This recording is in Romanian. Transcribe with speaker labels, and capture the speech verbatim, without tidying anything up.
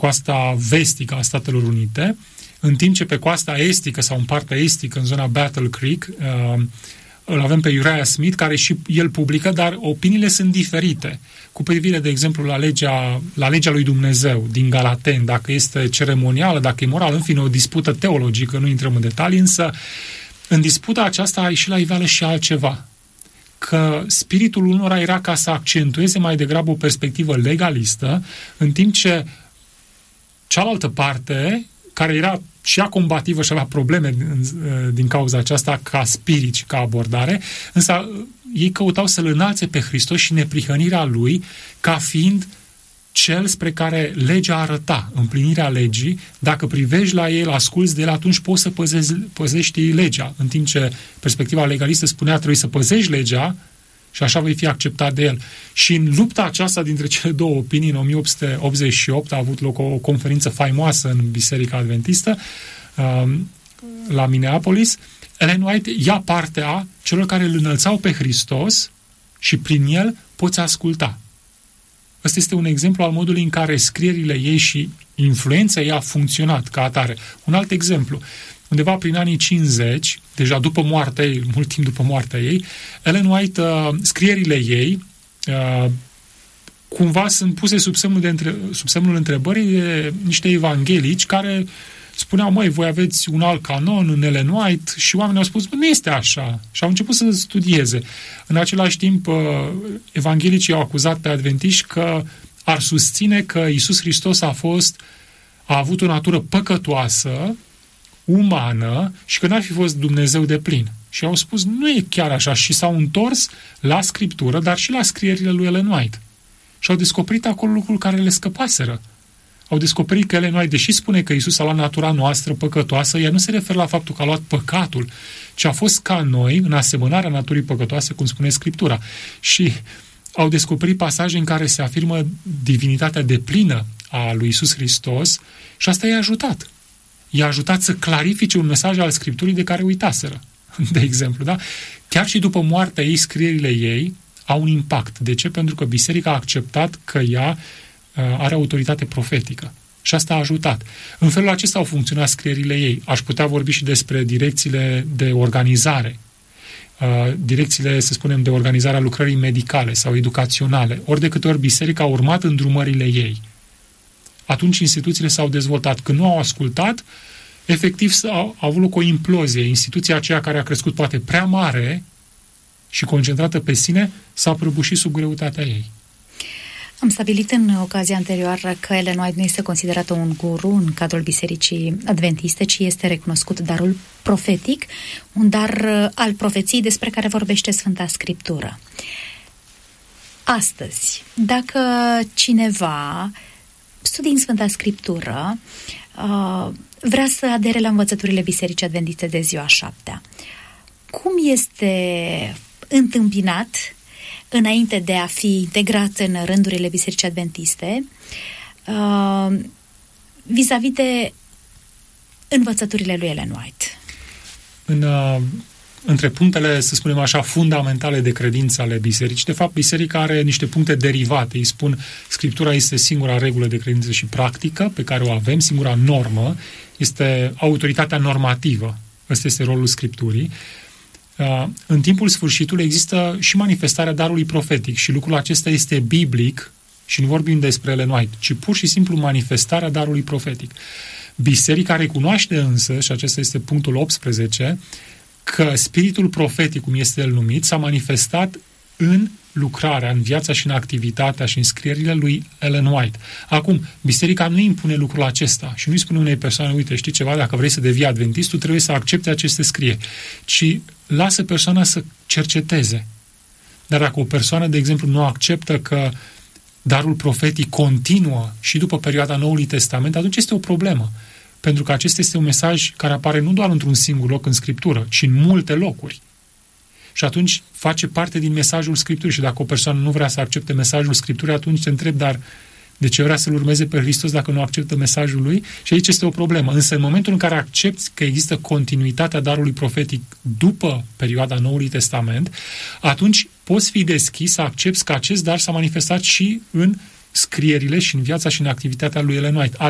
Speaker 1: coasta vestică a Statelor Unite, în timp ce pe coasta estică sau în partea estică, în zona Battle Creek, uh, îl avem pe Uriah Smith, care și el publică, dar opiniile sunt diferite. Cu privire, de exemplu, la legea, la legea lui Dumnezeu din Galateni, dacă este ceremonială, dacă e morală, în fine, o dispută teologică, nu intrăm în detalii, însă în disputa aceasta a ieșit la iveală și altceva. Că spiritul unora era ca să accentueze mai degrabă o perspectivă legalistă, în timp ce cealaltă parte, care era și ea combativă și avea probleme din, din cauza aceasta ca spirit și ca abordare, însă ei căutau să-L înalțe pe Hristos și neprihănirea Lui ca fiind cel spre care legea arăta, împlinirea legii. Dacă privești la El, asculți de El, atunci poți să păzezi, păzești legea, în timp ce perspectiva legalistă spunea trebuie să păzești legea și așa vei fi acceptat de El. Și în lupta aceasta dintre cele două opinii, în o mie opt sute optzeci și opt a avut loc o conferință faimoasă în Biserica Adventistă, la Minneapolis. Ellen White ia partea celor care îl înălțau pe Hristos și prin El poți asculta. Ăsta este un exemplu al modului în care scrierile ei și influența ei a funcționat ca atare. Un alt exemplu, undeva prin anii cincizeci, deja după moartea ei, mult timp după moartea ei, Ellen White, uh, scrierile ei uh, cumva sunt puse sub semnul, de între, sub semnul întrebării de niște evanghelici care spuneau, măi, voi aveți un alt canon în Ellen White, și oamenii au spus, nu este așa. Și au început să studieze. În același timp, evanghelicii au acuzat pe adventiști că ar susține că Iisus Hristos a fost, a avut o natură păcătoasă, umană, și că n-ar fi fost Dumnezeu de plin. Și au spus, nu e chiar așa, și s-au întors la Scriptură, dar și la scrierile lui Ellen White. Și au descoperit acolo lucruri care le scăpaseră. Au descoperit că Ellen White, deși spune că Iisus a luat natura noastră păcătoasă, ea nu se referă la faptul că a luat păcatul, ci a fost ca noi, în asemănarea naturii păcătoase, cum spune Scriptura. Și au descoperit pasaje în care se afirmă divinitatea deplină a lui Iisus Hristos și asta i-a ajutat. I-a ajutat să clarifice un mesaj al Scripturii de care uitaseră. De exemplu, da? Chiar și după moartea ei, scrierile ei au un impact. De ce? Pentru că biserica a acceptat că ea are autoritate profetică. Și asta a ajutat. În felul acesta au funcționat scrierile ei. Aș putea vorbi și despre direcțiile de organizare. Direcțiile, să spunem, de organizare a lucrării medicale sau educaționale. Ori de câte ori biserica a urmat îndrumările ei, atunci instituțiile s-au dezvoltat. Când nu au ascultat, efectiv au avut loc o implozie. Instituția aceea care a crescut poate prea mare și concentrată pe sine s-a prăbușit sub greutatea ei.
Speaker 2: Am stabilit în ocazia anterioară că Ellen White nu este considerată un guru în cadrul Bisericii Adventiste, ci este recunoscut darul profetic, un dar al profeției despre care vorbește Sfânta Scriptură. Astăzi, dacă cineva, studiind Sfânta Scriptură, vrea să adere la învățăturile Bisericii Adventiste de ziua șaptea, cum este întâmpinat înainte de a fi integrat în rândurile Bisericii Adventiste, uh, vis-a-vis de învățăturile lui Ellen White?
Speaker 1: În, uh, între punctele, să spunem așa, fundamentale de credință ale bisericii, de fapt, biserica are niște puncte derivate. Îi spun, Scriptura este singura regulă de credință și practică pe care o avem, singura normă, este autoritatea normativă. Ăsta este rolul Scripturii. În timpul sfârșitului există și manifestarea darului profetic și lucrul acesta este biblic și nu vorbim despre Ellen White, ci pur și simplu manifestarea darului profetic. Biserica recunoaște însă, și acesta este punctul optsprezece, că spiritul profetic, cum este el numit, s-a manifestat în lucrarea, în viața și în activitatea și în scrierile lui Ellen White. Acum, biserica nu impune lucrul acesta și nu îi spune unei persoane, uite, știi ceva, dacă vrei să devii adventist, tu trebuie să accepte aceste scrieri, ci lasă persoana să cerceteze. Dar dacă o persoană, de exemplu, nu acceptă că darul profetic continuă și după perioada Noului Testament, atunci este o problemă. Pentru că acesta este un mesaj care apare nu doar într-un singur loc în Scriptură, ci în multe locuri. Și atunci face parte din mesajul Scripturii. Și dacă o persoană nu vrea să accepte mesajul Scripturii, atunci te întreb, dar de ce vrea să-L urmeze pe Hristos dacă nu acceptă mesajul Lui? Și aici este o problemă. Însă în momentul în care accepti că există continuitatea darului profetic după perioada Noului Testament, atunci poți fi deschis să accepti că acest dar s-a manifestat și în scrierile și în viața și în activitatea lui Ellen White.